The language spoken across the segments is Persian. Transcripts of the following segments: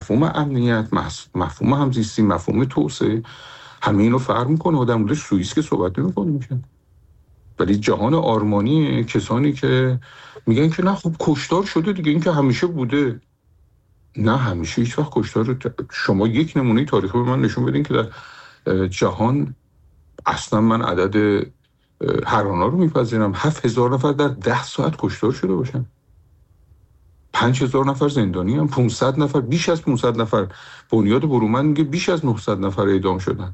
مفهوم امنیت، مفهوم همزیستی، مفهوم توسعه، همه اینو فرق میکنه. آدم بوده سوئیس که صحبت نمی‌کنیم که. ولی جهان آرمانی کسانی که میگن که نه خب کشتار شده دیگه، این که همیشه بوده. نه همیشه هیچ وقت کشتار شما یک نمونه تاریخی به من نشون بدین که در جهان اصلا من عدد هرانا رو میپذیرم 7000 نفر در 10 ساعت کشتار شده باشن، 5000 نفر زندانی هم، 500 نفر، بیش از 500 نفر. بنیاد برومند میگه بیش از 900 نفر اعدام شدن.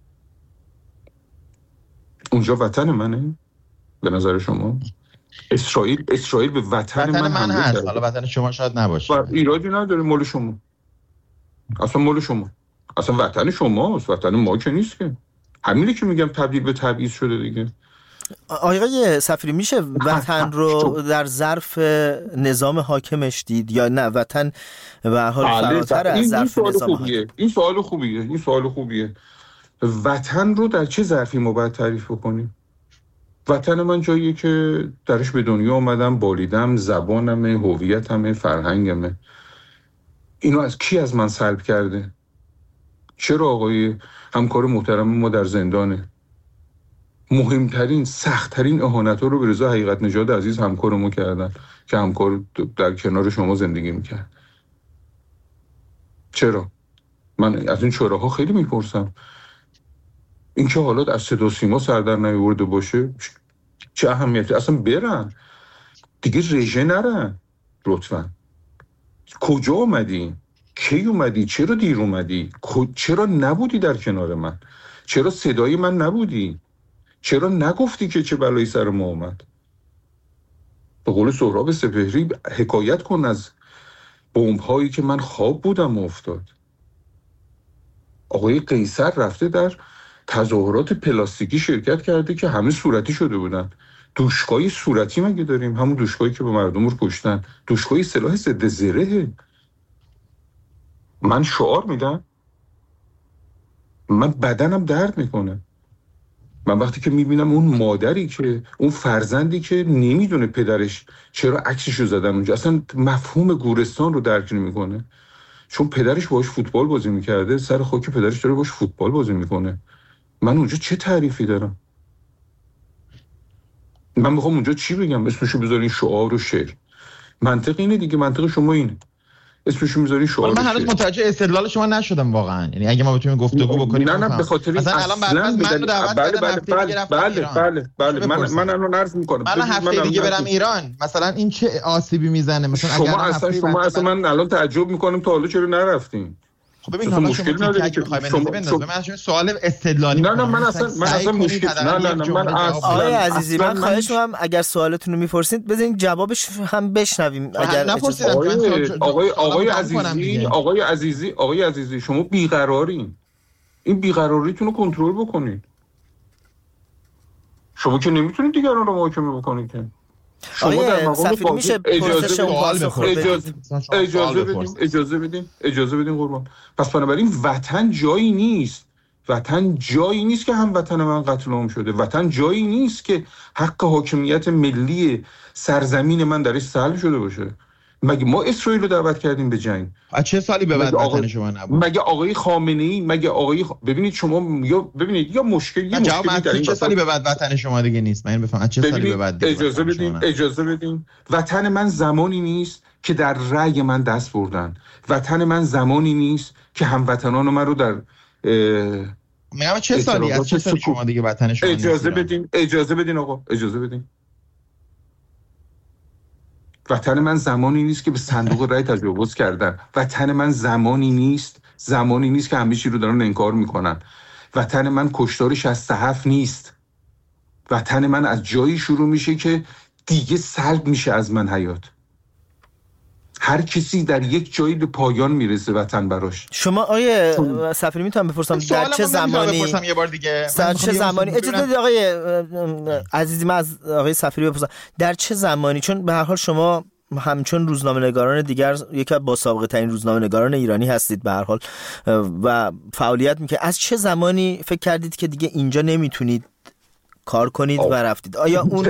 اونجا وطن منه به نظر شما؟ اسرائیل به وطن من هست، حالا وطن شما شاید نباشه، ایرادی نداره، مال شما، اصلا مال شما، اصلا وطن شماست، وطن ما که نیست که. همینه که میگم تبدیل به تبعیض شده دیگه. آقای صفری میشه وطن رو در ظرف نظام حاکمش دید یا نه وطن به هر حال فراتر از ظرف نظام حاکم؟ این سوال خوبیه. وطن رو در چه ظرفی ما باید تعریف بکنیم؟ وطن من جاییه که درش به دنیا آمدم، بالیدم، زبانمه، هویتمه، فرهنگمه. اینو از کی از من سلب کرده؟ چرا آقای همکار محترم ما در زندانه؟ مهمترین سختترین اهانت‌ها رو به رضا حقیقت نژاد عزیز همکار ما کردن که همکار در کنار شما زندگی میکرد. چرا؟ من از این چراها خیلی میپرسم. این که حالات از صدا سیما سر در نیاورده باشه چه اهمیتی؟ اصلا برن دیگه، رژه نرن لطفا. کجا اومدی؟ کی اومدی؟ چرا دیر اومدی؟ چرا نبودی در کنار من؟ چرا صدای من نبودی؟ چرا نگفتی که چه بلایی سر ما اومد؟ به قول سهراب سپهری حکایت کن از بمب‌هایی که من خواب بودم و افتاد. آقای قیصر رفته در تظاهرات پلاستیکی شرکت کرده که همه صورتی شده بودن. دوشکای صورتی مگه داریم؟ همون دوشکایی که به مردم رو کشتن. دوشکای سلاح ضد زرهه. من شعار میدم، من بدنم درد میکنه. من وقتی که میبینم اون مادری که اون فرزندی که نمیدونه پدرش چرا عکسشو زدن اونجا، اصلا مفهوم گورستان رو درک نمیکنه، چون پدرش باهاش فوتبال بازی میکرده، سر خاک پدرش داره باهاش فوتبال بازی میکنه. من اونجا چه تعریفی دارم؟ من میخوام اونجا چی بگم؟ اسمشو بذارین شعار و شعر. منطق اینه دیگه، منطق شما اینه، اسمشو میذارین شعار. من هنوز متوجه استدلال شما نشدم واقعا. یعنی اگه ما بتونیم گفتگو بکنیم نه به خاطر این مثلا الان بعد من رو دعوت کردن بله من الان عرض میکنم من هفته دیگه برم ایران، مثلا این چه آسیبی میزنه؟ مثلا شما اصلا من الان تعجب میکنم تا حالا چرا نرفتین. خب ببین حالا مشکل نداره که من سوال استدلالی نه من اصلا مشکل نه من آقای عزیزی من خواهش می‌کنم اگر سوالتون رو می‌پرسید بذارین جوابش هم بشنویم. اگر آقای عزیزی شما بیقرارین، این بیقراریتون رو کنترل بکنید. شما که نمیتونید دیگران رو محاکمه بکنید که. آقای صفری میشه اجازه بدین قربان. پس بنابراین وطن جایی نیست، وطن جایی نیست که هم وطن من قتل عام شده، وطن جایی نیست که حق حاکمیت ملی سرزمین من درش سلب شده باشه. مگه ما اسرائیل رو دعوت کردیم به جنگ؟ از چه سالی به بعد وطن شما نبود؟ مگه آقای خامنه‌ای ببینید شما یا مشکلی در چه سالی به بعد وطن شما دیگه نیست؟ من بفهم از چه سالی به بعد اجازه بدین وطن من زمانی نیست که در رأی من دست بردن. وطن من زمانی نیست که هموطنان من رو در میگم چه سالی، از چه سالی شما دیگه وطن شما نیست؟ اجازه بدین آقا، اجازه بدین. وطن من زمانی نیست که به صندوق رای تجاوز کردن. وطن من زمانی نیست که همه چی رو دارن انکار میکنن. وطن من کشتار 67 نیست. وطن من از جایی شروع میشه که دیگه سلب میشه از من حیات. هر کسی در یک جایی به پایان میرسه وطن براش. شما آیه صفری میتونم بپرسم در چه زمانی یه بار دیگه اجازه بدید آقای عزیزی من از آقای صفری بپرسم در چه زمانی، چون به هر حال شما همچون روزنامه‌نگاران دیگر یکی از با سابقه ترین روزنامه‌نگاران ایرانی هستید به هر حال و فعالیت میکنید، از چه زمانی فکر کردید که دیگه اینجا نمیتونید کار کنید و رفتید؟ آیا اون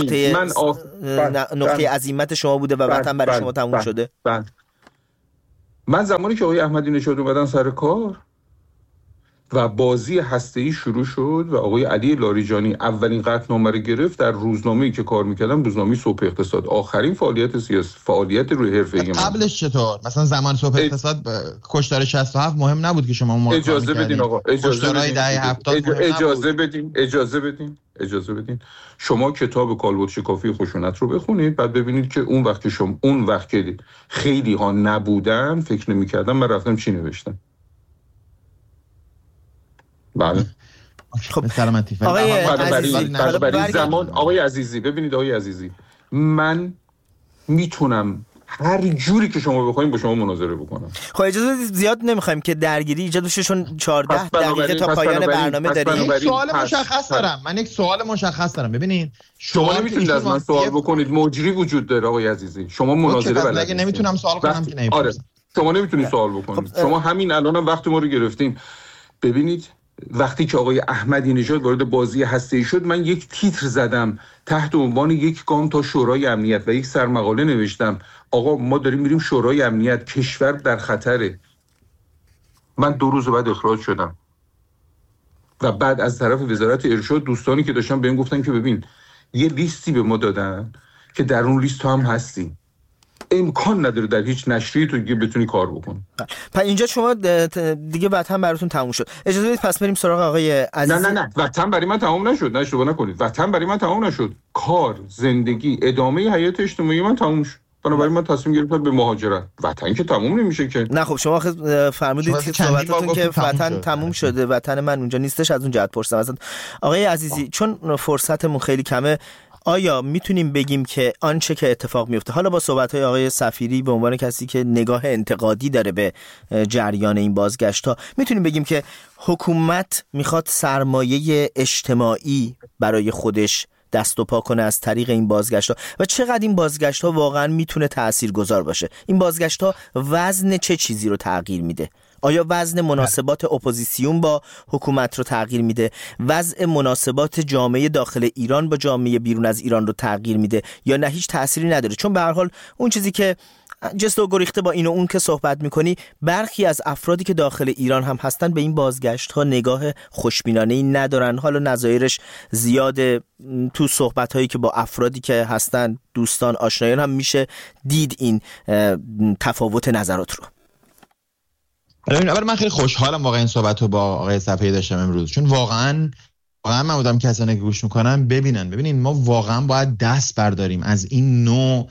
نقطه عزیمت شما بوده و وطن برای شما تموم شده؟ من زمانی که آقای احمدی نژاد اومدن سر کار و بازی هسته‌ای شروع شد و آقای علی لاریجانی اولین قطعنامه رو گرفت، در روزنامه‌ای که کار می‌کردم، روزنامه صبح اقتصاد، آخرین فعالیت سیاسی، فعالیت روی حرفه‌ای قبلش چطور مثلا زمان صبح اقتصاد کشتار 67 مهم نبود که شما موقع اجازه بدین آقا، اجازه بدین شما کتاب کالبد شکافی خشونت رو بخونید، بعد ببینید که اون وقت که خیلی ها نبودن فکر نمی‌کردم من رفتم چی نوشتم. بله. خب سلامتی. آقای زمان آقای عزیزی، ببینید آقای عزیزی، من میتونم هر جوری که شما بخواید با شما مناظره بکنم. خب اجازه زیاد نمیخوایم که درگیری ایجاد بشه، چون 14 دقیقه تا پایان برنامه داریم. من یک سوال مشخص دارم. ببینید شما نمیتونید از من سوال بکنید، مجری وجود داره آقای عزیزی. شما مناظره بلد اگه نمیتونم سوال کنم که نمیپرسم. آره شما نمیتونید سوال بکنید. شما همین الانم وقت ما رو گرفتین. ببینید وقتی که آقای احمدی نژاد وارد بازی هسته‌ای شد، من یک تیتر زدم تحت عنوان یک گام تا شورای امنیت و یک سرمقاله نوشتم آقا ما داریم میریم شورای امنیت، کشور در خطره. من 2 روز بعد اخراج شدم و بعد از طرف وزارت ارشاد دوستانی که داشتن بهم گفتن که ببین یه لیستی به ما دادن که در اون لیست هم هستی، امکان نداره در هیچ نشریه تو دیگه بتونی کار بکنی. پس اینجا شما دیگه وطن براتون تموم شد. اجازه بدید پس بریم سراغ آقای عزیز. نه وطن برای من تموم نشد، نه اشتباه نکنید، وطن برای من تموم نشد. کار، زندگی، ادامه حیات اجتماعی من تموم شد. بنابراین من تصمیم گرفتم به مهاجرت. وطن که تموم نمیشه که. نه خب شما فرمودید که صحبتاتون که وطن تموم شده، وطن من اونجا نیستش، از اون جهت پرسیدم ازت. آقای عزیزی چون فرصتمون خیلی کمه، آیا میتونیم بگیم که آنچه که اتفاق میفته، حالا با صحبت‌های آقای صفیری به عنوان کسی که نگاه انتقادی داره به جریان این بازگشت‌ها، میتونیم بگیم که حکومت میخواد سرمایه اجتماعی برای خودش دست و پا کنه از طریق این بازگشت‌ها و چقدر این بازگشت‌ها واقعا میتونه تاثیرگذار باشه؟ این بازگشت‌ها وزن چه چیزی رو تغییر میده؟ آیا وزن مناسبات اپوزیسیون با حکومت رو تغییر میده؟ وضع مناسبات جامعه داخل ایران با جامعه بیرون از ایران رو تغییر میده یا نه هیچ تأثیری نداره؟ چون به هر حال اون چیزی که جست و گریخته با این و اون که صحبت میکنی، برخی از افرادی که داخل ایران هم هستن به این بازگشت ها نگاه خوشبینانه‌ای ندارن. حالا نظایرش زیاده، تو صحبت هایی که با افرادی که هستن، دوستان، آشنایان هم میشه دید این تفاوت نظرات رو. اول من خیلی خوشحالم واقعا این صحبت رو با آقای صفحه‌ای داشتم امروز، چون واقعا من بودم کسانی که گوش میکنن ببینین ما واقعا باید دست برداریم از این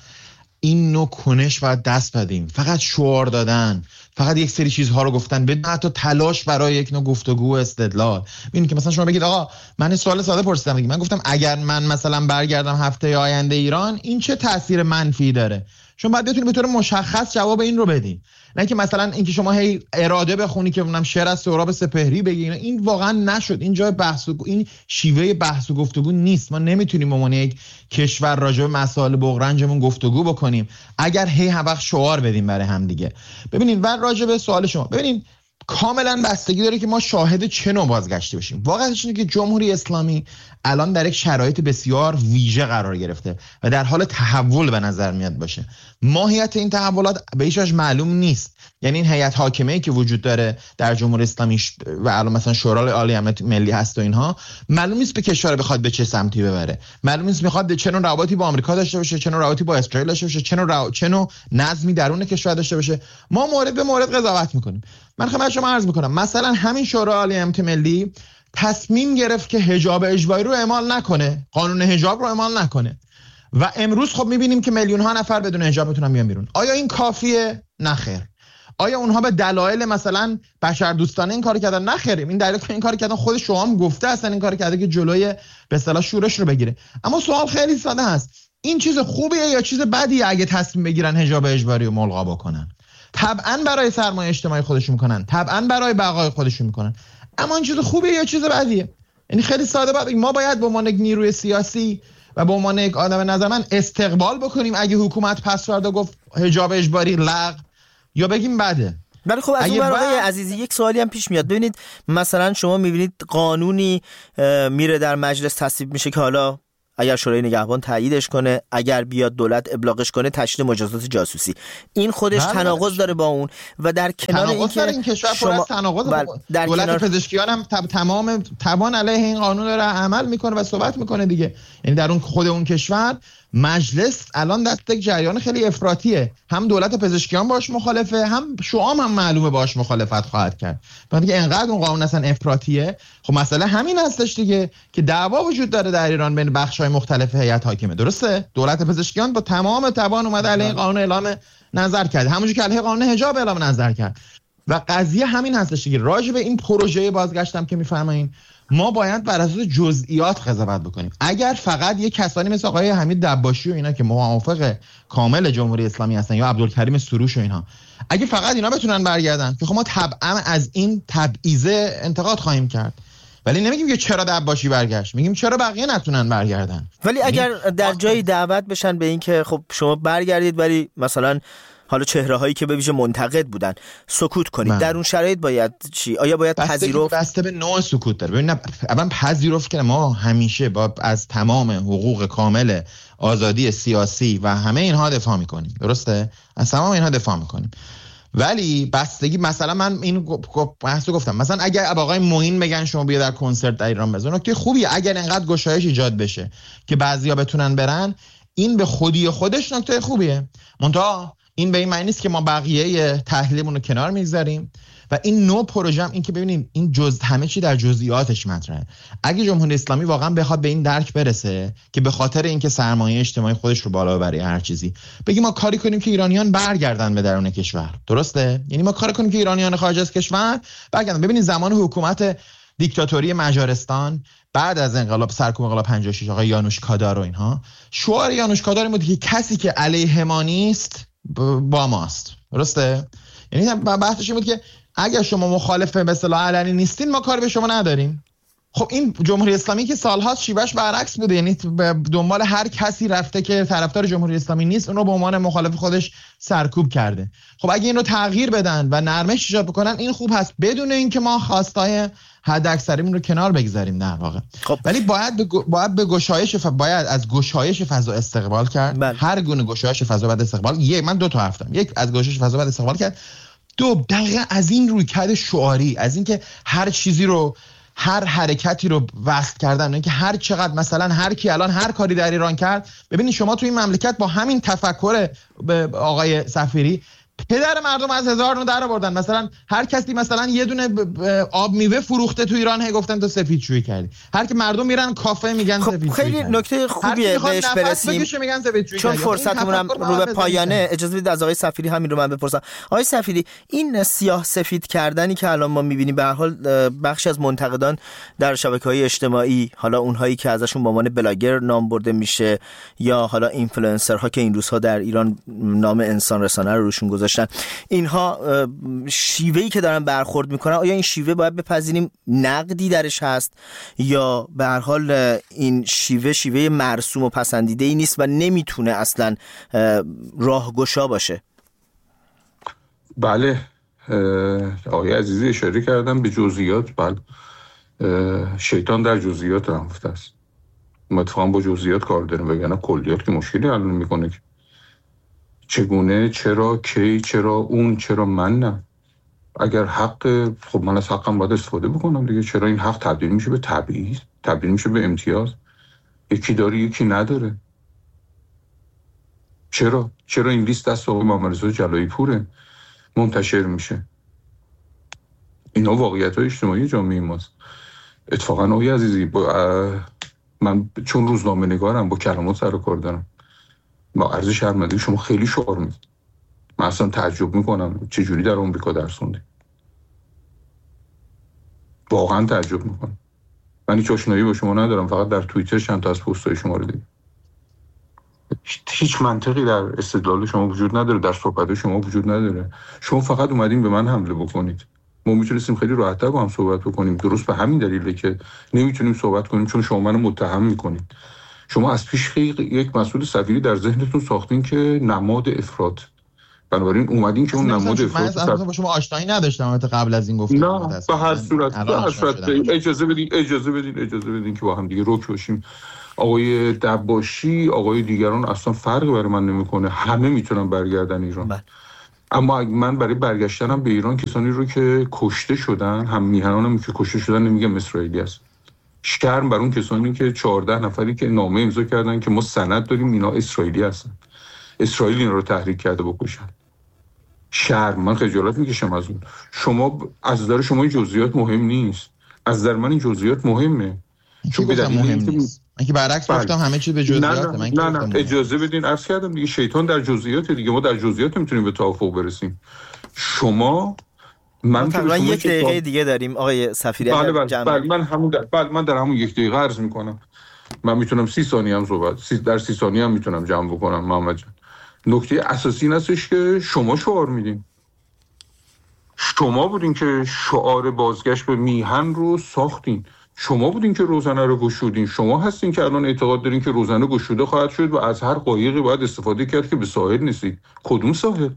نوع کنش، باید دست بدیم. فقط شعار دادن، فقط یک سری چیزها رو گفتن بدون حتی تلاش برای یک نوع گفتگو و استدلال. ببینید که مثلا شما بگید آقا من سوال ساده پرسیدم دیگه، من گفتم اگر من مثلا برگردم هفته آینده ایران این چه تاثیر منفی داره؟ شما باید بتونید به طور مشخص جواب این رو بدین، نه که مثلا اینکه شما هی اراده بخونی که اونم شعر از سهراب سپهری بگی. این واقعا نشد، این جای بحث و این شیوه بحث و گفتگو نیست. ما نمیتونیم به عنوان یک کشور راجع به مسائل بغرنجمون گفتگو بکنیم اگر هی وقت شعار بدیم برای هم دیگه. ببینید و راجع به سوال شما، ببینید کاملا بستگی داره که ما شاهد چه نوع بازگشتی باشیم. واقعیتش اینه که جمهوری اسلامی الان در یک شرایط بسیار ویژه قرار گرفته و در حال تحول به نظر میاد باشه. ماهیت این تحولات به هیچ وجه معلوم نیست. یعنی این هیئت حاکمه‌ای که وجود داره در جمهوری اسلامی و الان مثلا شورای عالی امنیت ملی هست و اینها، معلوم نیست به کشور بخواد به چه سمتی ببره. معلوم نیست میخواد چه نوع روابطی با آمریکا داشته باشه، چه نوع روابطی با اسرائیل داشته باشه، چه نوع نظمی درون کشور داشته باشه. ما مورد به مورد قضاوت میکنیم. من خدمت شما عرض میکنم مثلا همین شورای عالی امنیت ملی تصمیم گرفت که حجاب اجباری رو اعمال نکنه، قانون حجاب رو اعمال نکنه و امروز خب میبینیم که میلیون ها نفر بدون حجاب میتونن بیان بیرون. آیا این کافیه؟ نه خیر. آیا اونها به دلایل مثلا بشردوستانه این کارو کردن؟ نه خیر. این دلیل که این کارو کردن خود شما هم گفته هستن این کارو کرده که جلوی به اصطلاح شورش رو بگیره. اما سوال خیلی ساده هست، این چیز خوبیه یا چیز بدیه اگه تصمیم بگیرن حجاب اجباری رو ملغا بکنن؟ طبعا برای سرمایه اجتماعی خودشون میکنن، طبعا برای بقای خودشون میکنن، اما این چیز خوبیه یا چیز بدیه؟ یعنی خیلی ساده بود. ما باید به عنوان یک نیروی سیاسی و به عنوان یک آدم نظر من استقبال بکنیم اگه حکومت پس فردا گفت حجاب اجباری لغو، یا بگیم بده. ولی خب از اون برای عزیزی یک سوالی هم پیش میاد. ببینید مثلا شما میبینید قانونی میره در مجلس تصویب میشه که حالا اگر شورای نگهبان تاییدش کنه، اگر بیاد دولت ابلاغش کنه تشدید مجازات جاسوسی. این خودش تناقض داره با اون و در کنار این که این کشور پر از تناقض، دولت پزشکیان هم تمام توان علیه این قانون داره عمل میکنه و صحبت میکنه دیگه. یعنی در اون خود اون کشور مجلس الان دست یک جریان خیلی افراطیه، هم دولت پزشکیان باش مخالفه، هم شعام هم معلومه باش مخالفت خواهد کرد. بعد که انقدر اون قانون اصلا افراطیه، خب مسئله همین هستش دیگه که دعوا وجود داره در ایران بین بخش‌های مختلف هیئت حاکمه. درسته؟ دولت پزشکیان با تمام توان اومده علیه این قانون اعلام نظر کرد، همونجوری که علیه قانون حجاب اعلام نظر کرد. و قضیه همین هستش دیگه. راجع به این پروژه بازگشتم که میفرمایید، ما باید بر اساس جزئیات قضاوت بکنیم. اگر فقط یک کسانی مثل آقای حمید دباشی و اینا که موافق کامل جمهوری اسلامی هستن یا عبدالکریم سروش و اینها، اگه فقط اینا بتونن برگردن که خب ما طبعا از این تبعیضه انتقاد خواهیم کرد، ولی نمیگیم که چرا دباشی برگشت، میگیم چرا بقیه نتونن برگردن. ولی اگر در جایی دعوت بشن به این که خب شما برگردید ولی مثلا حالا چهره‌هایی که به ویژه منتقد بودن سکوت کنید، در اون شرایط باید چی؟ آیا باید پذیرفت؟ بسته به نوع سکوت داره. ببین اول پذیرفت که ما همیشه با از تمام حقوق کامل آزادی سیاسی و همه اینها دفاع می‌کنیم. درسته؟ از تمام اینها دفاع می‌کنیم. ولی بستگی، مثلا من این بحثو گفتم، مثلا اگر آقای معین بگن شما بیا در کنسرت در ایران بزن، نکته خوبیه. اگر اینقدر گشایش ایجاد بشه که بعضیا بتونن برن، این به خودی خودش نکته خوبیه. منتها این به این معنی نیست که ما بقیه تحلیلمون رو کنار میگذاریم و این نوع پروژه هم این که ببینیم این همه چی در جزئیاتش مطرحه. اگه جمهوری اسلامی واقعا بخواد به این درک برسه که به خاطر اینکه سرمایه اجتماعی خودش رو بالا ببره هر چیزی، بگیم ما کاری کنیم که ایرانیان برگردن به درون کشور، درسته؟ یعنی ما کاری کنیم که ایرانیان خارج از کشور برگردن. ببینید زمان حکومت دیکتاتوری مجارستان بعد از انقلاب، سرکوب انقلاب 56 آقای یانوش کادار و اینها، شعار یانوش کادار این بود که کسی که علیه ما نیست با ماست. درسته؟ یعنی بحثش این بود که اگر شما مخالف به اصطلاح علنی نیستین ما کار به شما نداریم. خب این جمهوری اسلامی که سالهاست شیوهش برعکس بوده، یعنی دنبال هر کسی رفته که طرفدار جمهوری اسلامی نیست اون رو به عنوان مخالف خودش سرکوب کرده. خب اگه این رو تغییر بدن و نرمش ایجاد بکنن این خوب هست، بدون اینکه ما خواستای حد اکثریمون رو کنار بگذاریم در واقع. خب ولی باید به گشایش باید از گشایش فضا استقبال کرد. هر گونه گشایش فضا بعد استقبال. من دو تا حرف دارم. یک، از گشایش فضا بعد استقبال کرد. دو، دقیقاً از این رویکرد شعاری، از اینکه هر چیزی رو، هر حرکتی رو وقت کردن، اینکه هر چقدر مثلا هر کی الان هر کاری در ایران کرد. ببینید شما تو این مملکت با همین تفکر به آقای صفیری پدر مردم از 1000 نو در آوردن. مثلا هر کسی مثلا یه دونه آب میوه فروخته تو ایران، هی گفتن تو سفیدشویی کردی. هر کی مردم میرن کافه میگن سفیدشویی. خیلی نکته خوبیه بهش برسیم چون فرصتمون هم رو به پایانه. اجازه بدید از آقای صفیری همین رو من بپرسم. آقای صفیری، این سیاه سفید کردنی که الان ما میبینیم، به هر حال بخشی از منتقدان در شبکه‌های اجتماعی، حالا اونهایی که ازشون به عنوان بلاگر نام برده میشه یا حالا اینفلوئنسرها که این روزها در ایران نام انسان رسانه رو روشون گذاشتن، اینها شیوهی که دارن برخورد میکنن، آیا این شیوه باید بپذیریم نقدی درش هست یا به هر حال این شیوه مرسوم و پسندیده ای نیست و نمیتونه اصلا راهگشا باشه؟ بله، آقای عزیزی اشاره کردم به جزئیات. بله، شیطان در جزئیات رفته است. ما اتفاقا با جزئیات کار داریم، وگرنه کلیات که مشکلی حل میکنه. چگونه، چرا، کی، چرا اون، چرا من نه؟ اگر حق، خب من از حقم باید استفاده بکنم دیگه. چرا این حق تبدیل میشه به تبعیض، تبدیل میشه به امتیاز؟ یکی داره یکی نداره. چرا این لیست دست آقای محمدرضا جلایی پوره منتشر میشه؟ اینا واقعیت‌های اجتماعی جامعه ماست. اتفاقا آقای عزیزی، من چون روزنامه نگارم با کلمات سر و کار دارم، با عرض شرمندگی شما خیلی شعار میدید. من اصلا تعجب میکنم چجوری در آمریکا درس خوندید. واقعا تعجب میکنم. من هیچ آشنایی با شما ندارم، فقط در توییتر چند تا از پست‌های شما رو دیدم. هیچ منطقی در استدلال شما وجود نداره، در صحبت شما وجود نداره. شما فقط اومدین به من حمله بکنید. ما میتونستیم خیلی راحت‌تر با هم صحبت بکنیم. درست به همین دلیله که نمیتونیم صحبت کنیم، چون شما منو متهم میکنید. شما از پیش یک مسئول صفیری در ذهنتون ساختین که نماد افراط. بنابراین اومدین که اون نماد افراط. من اصلا با شما آشنایی نداشتم قبل از این گفتم. نه، به هر صورت اجازه بدین که با هم دیگه رک باشیم. آقای دباشی، آقای دیگران اصلا فرقی برای من نمیکنه، همه میتونن برگردن ایران. اما من برای برگشتنم به ایران کسانی رو که کشته شدن، هم میهنانم که کشته شدن نمیگم اسرائیلی است، شرم بر اون کسانی که 14 نفری که نامه امضا کردن که ما سند داریم اینا اسرائیلی هستن، اسرائیل اینا رو تحریک کرده بکشن. شرم، من خجالت میکشم از اون. شما از نظر شما این جزئیات مهم نیست، از نظر من این جزئیات مهمه. چون به دلیل مهم نیست. من که برعکس گفتم همه چیز به جزئیاته. نه اجازه بدین، عرض کردم دیگه شیطان در جزئیات دیگه، ما در جزئیات میتونیم به توافق برسیم. شما من تقریبا یک دقیقه دیگه داریم آقای سفیری. بله من در همون یک دقیقه عرض میکنم. من میتونم 30 ثانیه هم صحبت در 30 ثانیه هم میتونم جمع بکنم. محمد جان، نکته اساسی این هستش که شما شعار میدین. شما بودین که شعار بازگشت به میهن رو ساختین. شما بودین که روزنه رو گشودین. شما هستین که الان اعتقاد دارین که روزنه گشوده خواهد شد و از هر قایقی باید استفاده کرد که به ساحل نیستید. کدوم ساحل؟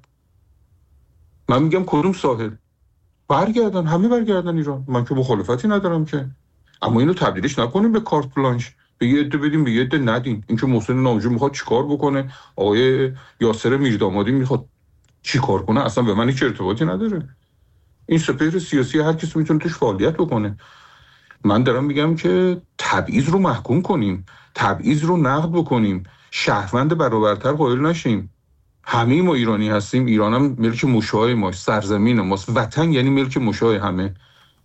من میگم کدوم ساحل؟ برگردن، همه برگردن ایران. من که مخالفتی ندارم که، اما اینو تبدیلش نکنیم به کارت بلانش، به یه عده بدیم به یه عده ندین. این که محسن نامجو میخواد چیکار بکنه، آقای یاسر میردامادی میخواد چیکار کنه، اصلا به من هیچ ارتباطی نداره. این سپهر سیاسی هر کسی میتونه توش فعالیت بکنه. من دارم میگم که تبعیض رو محکوم کنیم، تبعیض رو نقد بکنیم، شهروند برابرتر قائل نشیم. همه ما ایرانی هستیم، ایران هم ملک مشاهای ماست، سرزمین ماست، وطن یعنی ملک مشاهای همه.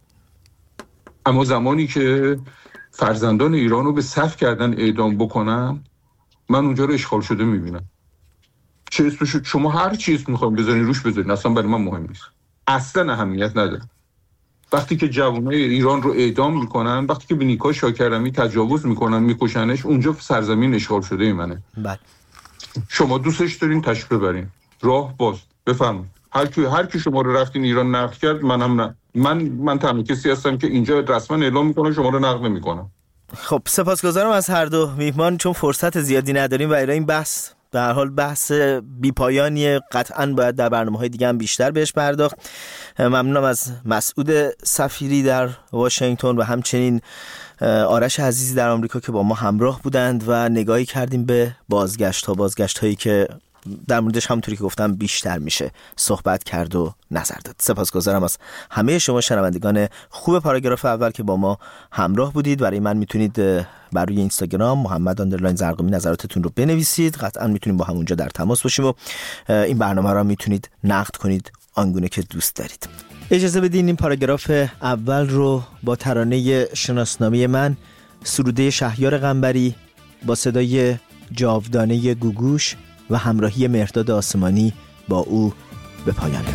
اما زمانی که فرزندان ایران رو به صف کردن اعدام بکنن، من اونجا رو اشغال شده میبینم. چه اسمشو شما هر چیز میخوام بذارین روش بذارین، اصلا برای من مهم نیست، اصلا اهمیت نداره. وقتی که جوانای ایران رو اعدام میکنن، وقتی که به نیکا شاکرمی تجاوز میکنن، میکشنش، اونجا سرزمین اشغال شده منه. بله. شما دوستش دارین تشریف ببرین، راه باز، بفرمایید. هر کی شما رو رفتین ایران نقد کرد، منم نه. من تنها کسی هستم که اینجا رسما اعلام میکنم شما رو نقد نمیکنم. خب سپاسگزارم از هر دو میهمان، چون فرصت زیادی نداریم و این بحث به هر حال بحث بی‌پایانیه، قطعاً باید در برنامه‌های دیگه هم بیشتر بهش پرداخت. ممنونم از مسعود سفیری در واشنگتن و همچنین آرش عزیزی در آمریکا که با ما همراه بودند و نگاهی کردیم به بازگشت‌هایی که در موردش همونطوری که گفتم بیشتر میشه صحبت کرد و نظر داد. سپاسگزارم از همه شما شنوندگان خوب پاراگراف اول که با ما همراه بودید. برای من میتونید بر روی اینستاگرام محمد_زرقامی نظراتتون رو بنویسید، قطعا میتونیم با هم اونجا در تماس باشیم و این برنامه رو میتونید نقد کنید آنگونه که دوست دارید. اجازه بدین این پاراگراف اول رو با ترانه شناسنامه من، سروده شهریار قنبری با صدای جاودانه گوگوش و همراهی مهرداد آسمانی با او به پایان برسونم.